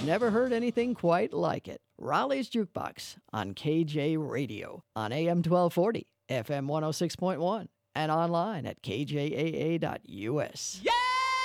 Never heard anything quite like it. Raleigh's Jukebox on KJ Radio on AM 1240, FM 106.1, and online at kjaa.us. Yeah!